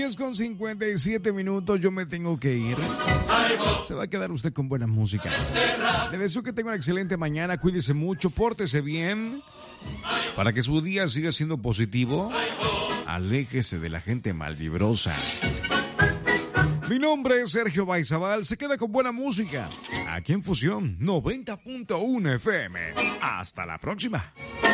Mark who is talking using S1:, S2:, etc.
S1: Con 57 minutos, yo me tengo que ir. Se va a quedar usted con buena música. Le deseo que tenga una excelente mañana. Cuídese mucho, pórtese bien para que su día siga siendo positivo. Aléjese de la gente malvibrosa. Mi nombre es Sergio Baizabal. Se queda con buena música aquí en Fusión 90.1 FM. Hasta la próxima.